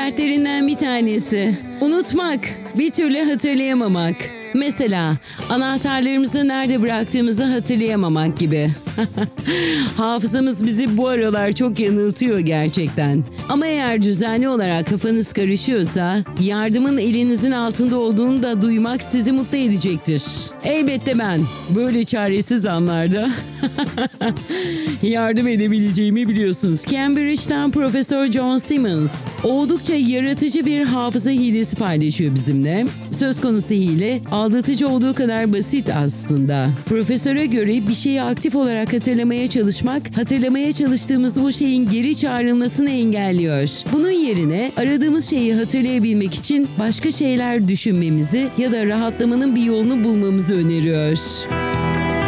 dertlerinden bir tanesi. Unutmak, bir türlü hatırlayamamak. Mesela anahtarlarımızı nerede bıraktığımızı hatırlayamamak gibi. Hafızamız bizi bu aralar çok yanıltıyor gerçekten. Ama eğer düzenli olarak kafanız karışıyorsa, yardımın elinizin altında olduğunu da duymak sizi mutlu edecektir. Elbette ben böyle çaresiz anlarda yardım edebileceğimi biliyorsunuz. Cambridge'den Profesör John Simmons oldukça yaratıcı bir hafıza hilesi paylaşıyor bizimle. Söz konusu hile aldatıcı olduğu kadar basit aslında. Profesöre göre bir şeyi aktif olarak hatırlamaya çalışmak, hatırlamaya çalıştığımız o şeyin geri çağrılmasını engelliyor. Bunun yerine aradığımız şeyi hatırlayabilmek için başka şeyler düşünmemizi ya da rahatlamanın bir yolunu bulmamızı öneriyor.